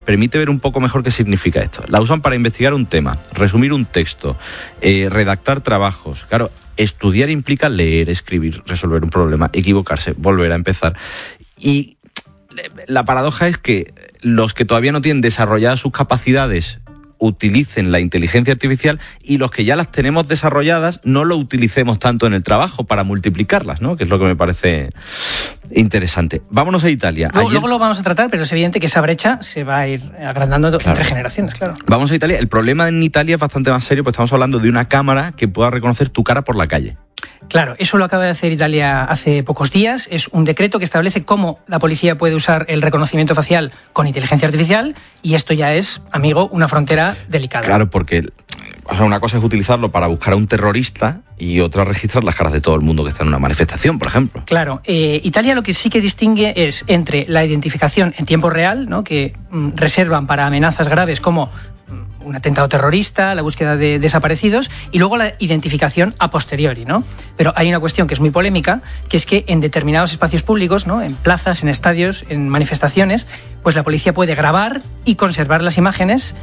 permite ver un poco mejor qué significa esto. La usan para investigar un tema, resumir un texto, redactar trabajos. Claro, estudiar implica leer, escribir, resolver un problema, equivocarse, volver a empezar. Y la paradoja es que los que todavía no tienen desarrolladas sus capacidades utilicen la inteligencia artificial y los que ya las tenemos desarrolladas no lo utilicemos tanto en el trabajo para multiplicarlas, ¿no? Que es lo que me parece interesante. Vámonos a Italia. Luego lo vamos a tratar, pero es evidente que esa brecha se va a ir agrandando entre generaciones, claro. Vamos a Italia. El problema en Italia es bastante más serio, pues estamos hablando de una cámara que pueda reconocer tu cara por la calle. Claro, eso lo acaba de hacer Italia hace pocos días. Es un decreto que establece cómo la policía puede usar el reconocimiento facial con inteligencia artificial y esto ya es, amigo, una frontera delicada. Claro, porque una cosa es utilizarlo para buscar a un terrorista y otra registrar las caras de todo el mundo que está en una manifestación, por ejemplo. Claro, Italia lo que sí que distingue es entre la identificación en tiempo real, ¿no?, que reservan para amenazas graves como un atentado terrorista, la búsqueda de desaparecidos, y luego la identificación a posteriori, ¿no? Pero hay una cuestión que es muy polémica, que es que en determinados espacios públicos, ¿no?, en plazas, en estadios, en manifestaciones, pues la policía puede grabar y conservar las imágenes.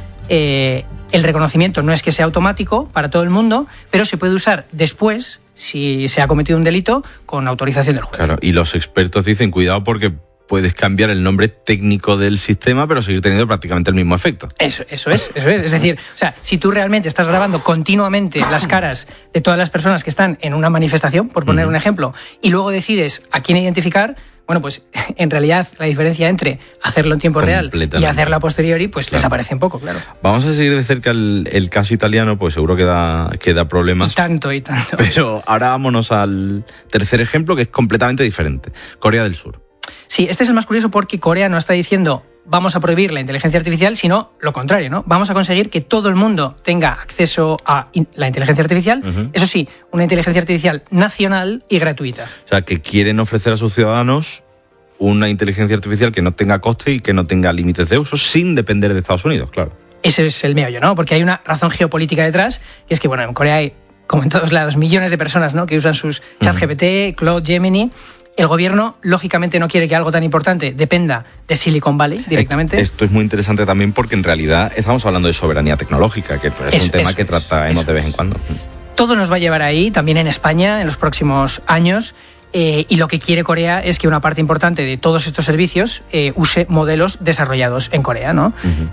El reconocimiento no es que sea automático para todo el mundo, pero se puede usar después, si se ha cometido un delito, con autorización del juez. Claro, y los expertos dicen, cuidado porque puedes cambiar el nombre técnico del sistema, pero seguir teniendo prácticamente el mismo efecto. Eso es. Es decir, o sea, si tú realmente estás grabando continuamente las caras de todas las personas que están en una manifestación, por poner un ejemplo, y luego decides a quién identificar, bueno, pues en realidad la diferencia entre hacerlo en tiempo real y hacerlo a posteriori, pues desaparece un poco, claro. Vamos a seguir de cerca el caso italiano, pues seguro que da problemas. Y tanto. Pero ahora vámonos al tercer ejemplo, que es completamente diferente. Corea del Sur. Sí, este es el más curioso porque Corea no está diciendo vamos a prohibir la inteligencia artificial, sino lo contrario, ¿no? Vamos a conseguir que todo el mundo tenga acceso a la inteligencia artificial, eso sí, una inteligencia artificial nacional y gratuita. O sea, que quieren ofrecer a sus ciudadanos una inteligencia artificial que no tenga coste y que no tenga límites de uso, sin depender de Estados Unidos, claro. Ese es el meollo, ¿no? Porque hay una razón geopolítica detrás, que es que, bueno, en Corea hay, como en todos lados, millones de personas, ¿no?, que usan sus ChatGPT, Claude, Gemini. El gobierno, lógicamente, no quiere que algo tan importante dependa de Silicon Valley directamente. Esto es muy interesante también porque, en realidad, estamos hablando de soberanía tecnológica, que es un tema que trataremos de vez en cuando. Todo nos va a llevar ahí, también en España, en los próximos años. Y lo que quiere Corea es que una parte importante de todos estos servicios use modelos desarrollados en Corea, ¿no?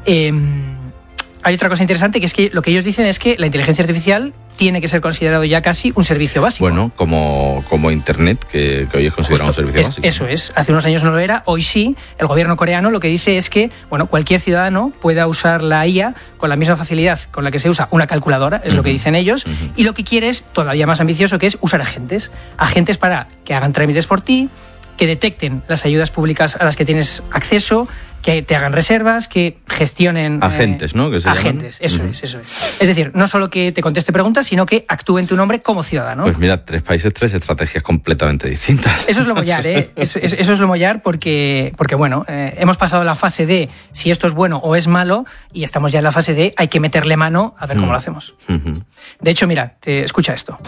Hay otra cosa interesante, que es que lo que ellos dicen es que la inteligencia artificial tiene que ser considerado ya casi un servicio básico. Bueno, como Internet, que hoy es considerado un servicio básico. Eso es. Hace unos años no lo era, hoy sí. El gobierno coreano lo que dice es que, bueno, cualquier ciudadano pueda usar la IA con la misma facilidad con la que se usa una calculadora, es lo que dicen ellos, y lo que quiere es todavía más ambicioso, que es usar agentes para que hagan trámites por ti, que detecten las ayudas públicas a las que tienes acceso, que te hagan reservas, que gestionen... Agentes, ¿no? Que se agentes, llaman. Eso es. Es decir, no solo que te conteste preguntas, sino que actúe en tu nombre como ciudadano. Pues mira, 3 países, 3 estrategias completamente distintas. Eso es lo mollar, ¿eh? Eso es lo mollar porque bueno, hemos pasado la fase de si esto es bueno o es malo y estamos ya en la fase de hay que meterle mano a ver cómo lo hacemos. De hecho, mira, escucha esto.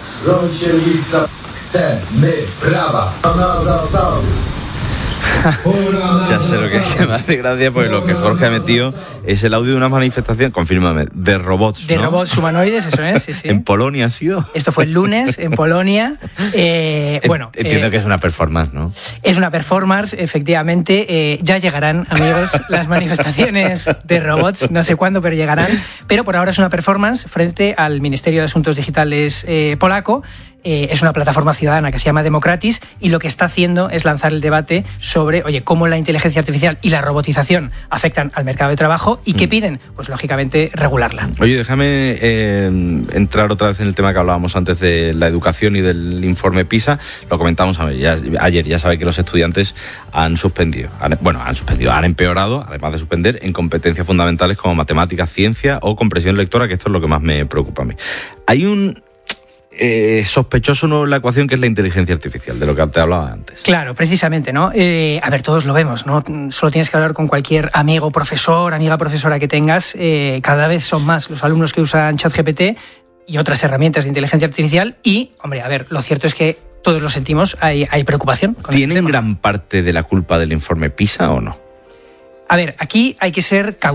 Ya sé lo que se me hace gracia, porque lo que Jorge ha metido es el audio de una manifestación, confírmame, de robots, de ¿no? Robots humanoides, eso es, sí. ¿En Polonia ha sido? Esto fue el lunes en Polonia. Entiendo que es una performance, ¿no? Es una performance, efectivamente. Ya llegarán, amigos, las manifestaciones de robots, no sé cuándo, pero llegarán. Pero por ahora es una performance frente al Ministerio de Asuntos Digitales polaco. Es una plataforma ciudadana que se llama Democratis y lo que está haciendo es lanzar el debate sobre, oye, cómo la inteligencia artificial y la robotización afectan al mercado de trabajo y qué piden, pues lógicamente regularla. Oye, déjame entrar otra vez en el tema que hablábamos antes de la educación y del informe PISA. Lo comentamos ayer, ya sabe que los estudiantes han empeorado, además de suspender, en competencias fundamentales como matemáticas, ciencia o comprensión lectora, que esto es lo que más me preocupa a mí. Hay un sospechoso nuevo en la ecuación, que es la inteligencia artificial, de lo que te hablaba antes. Claro, precisamente, ¿no? A ver, todos lo vemos, ¿no? Solo tienes que hablar con cualquier amigo profesor, amiga profesora que tengas. Cada vez son más los alumnos que usan ChatGPT y otras herramientas de inteligencia artificial y, hombre, a ver, lo cierto es que todos lo sentimos, hay preocupación. ¿Tienen gran parte de la culpa del informe PISA o no? A ver, aquí hay que ser cautos.